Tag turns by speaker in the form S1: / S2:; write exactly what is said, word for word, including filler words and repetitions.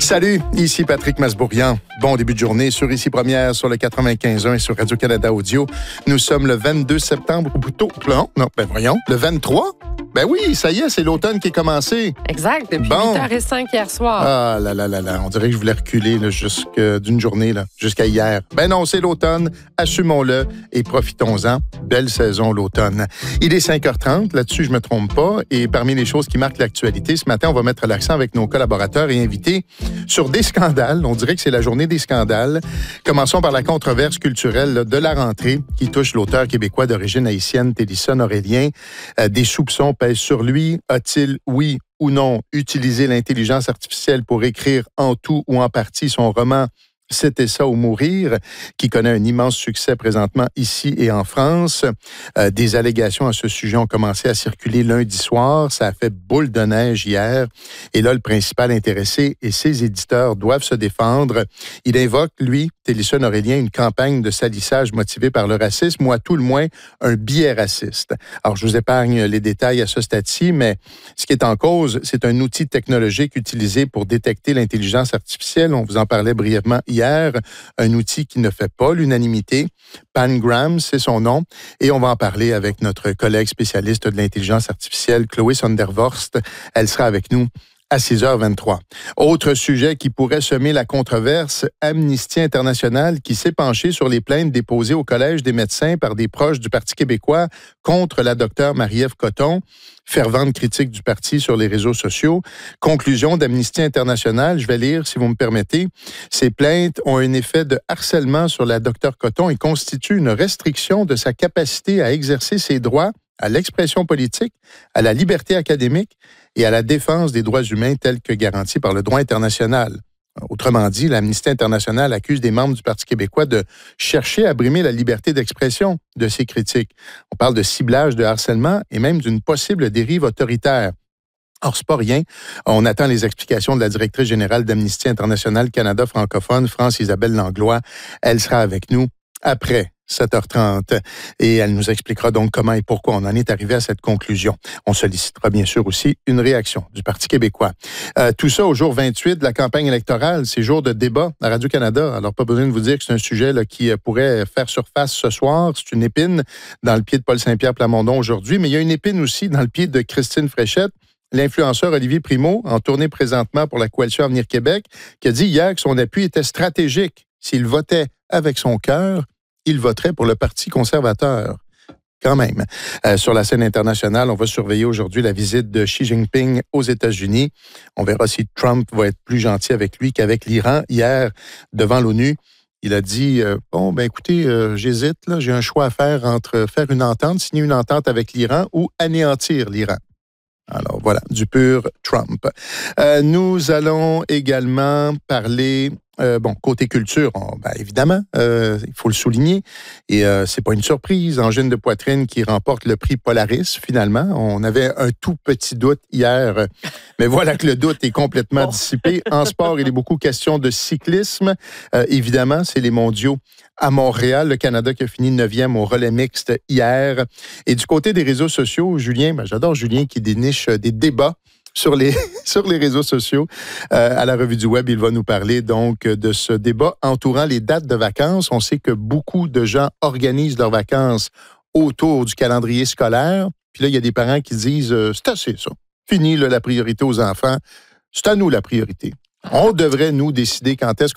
S1: Salut, ici Patrick Masbourian. Bon début de journée sur Ici Première, sur le quatre-vingt-quinze un et sur Radio-Canada Audio. Nous sommes le vingt-deux septembre, ou plutôt, non, non, ben voyons, le vingt-trois? Ben oui, ça y est, c'est l'automne qui est commencé.
S2: Exact, depuis
S1: bon.
S2: huit heures cinq hier soir.
S1: Ah là là là là, on dirait que je voulais reculer là, jusque, d'une journée là, jusqu'à hier. Ben non, c'est l'automne, assumons-le et profitons-en. Belle saison l'automne. Il est cinq heures trente, là-dessus je me trompe pas, et parmi les choses qui marquent l'actualité, ce matin, on va mettre l'accent avec nos collaborateurs et invités sur des scandales. On dirait que c'est la journée des scandales. Commençons par la controverse culturelle là, de la rentrée qui touche l'auteur québécois d'origine haïtienne Télisson Aurélien. Euh, des soupçons pèsent sur lui. A-t-il, oui ou non, utilisé l'intelligence artificielle pour écrire en tout ou en partie son roman C'était ça ou mourir, qui connaît un immense succès présentement ici et en France. Euh, des allégations à ce sujet ont commencé à circuler lundi soir. Ça a fait boule de neige hier. Et là, le principal intéressé et ses éditeurs doivent se défendre. Il invoque, lui, Télisson Aurélien, une campagne de salissage motivée par le racisme ou à tout le moins un biais raciste. Alors, je vous épargne les détails à ce stade-ci, mais ce qui est en cause, c'est un outil technologique utilisé pour détecter l'intelligence artificielle. On vous en parlait brièvement hier. Un outil qui ne fait pas l'unanimité. Pangram, c'est son nom. Et on va en parler avec notre collègue spécialiste de l'intelligence artificielle, Chloé Sondervorst. Elle sera avec nous à six heures vingt-trois. Autre sujet qui pourrait semer la controverse, Amnesty International qui s'est penché sur les plaintes déposées au Collège des médecins par des proches du Parti québécois contre la docteure Marie-Ève Cotton, fervente critique du parti sur les réseaux sociaux. Conclusion d'Amnesty International, je vais lire si vous me permettez. Ces plaintes ont un effet de harcèlement sur la docteure Cotton et constituent une restriction de sa capacité à exercer ses droits à l'expression politique, à la liberté académique et à la défense des droits humains tels que garantis par le droit international. Autrement dit, l'Amnesty International accuse des membres du Parti québécois de chercher à brimer la liberté d'expression de ses critiques. On parle de ciblage, de harcèlement et même d'une possible dérive autoritaire. Or, c'est pas rien. On attend les explications de la directrice générale d'Amnesty International Canada francophone, France-Isabelle Langlois. Elle sera avec nous après sept heures trente et elle nous expliquera donc comment et pourquoi on en est arrivé à cette conclusion. On sollicitera bien sûr aussi une réaction du Parti québécois. Euh, tout ça au jour vingt-huit de la campagne électorale, c'est jour de débat à Radio-Canada. Alors, pas besoin de vous dire que c'est un sujet là, qui pourrait faire surface ce soir. C'est une épine dans le pied de Paul Saint-Pierre Plamondon aujourd'hui, mais il y a une épine aussi dans le pied de Christine Fréchette. L'influenceur Olivier Primo, en tournée présentement pour la Coalition Avenir Québec, qui a dit hier que son appui était stratégique. S'il votait avec son cœur, il voterait pour le Parti conservateur. Quand même. Euh, sur la scène internationale, on va surveiller aujourd'hui la visite de Xi Jinping aux États-Unis. On verra si Trump va être plus gentil avec lui qu'avec l'Iran. Hier, devant l'ONU, il a dit, euh, bon, ben écoutez, euh, j'hésite, là, j'ai un choix à faire entre faire une entente, signer une entente avec l'Iran ou anéantir l'Iran. Alors voilà, du pur Trump. Euh, nous allons également parler, euh, bon, côté culture, on, ben, évidemment, euh, il faut le souligner, et euh, c'est pas une surprise, Angine de poitrine qui remporte le prix Polaris, finalement. On avait un tout petit doute hier, mais voilà que le doute est complètement dissipé. En sport, il est beaucoup question de cyclisme. Euh, évidemment, c'est les mondiaux à Montréal, le Canada qui a fini neuvième au relais mixte hier. Et du côté des réseaux sociaux, Julien, ben j'adore Julien qui déniche des débats sur les, sur les réseaux sociaux. Euh, à la Revue du Web, il va nous parler donc de ce débat entourant les dates de vacances. On sait que beaucoup de gens organisent leurs vacances autour du calendrier scolaire. Puis là, il y a des parents qui disent euh, « c'est assez ça, fini là, la priorité aux enfants, c'est à nous la priorité ». On devrait, nous, décider quand est-ce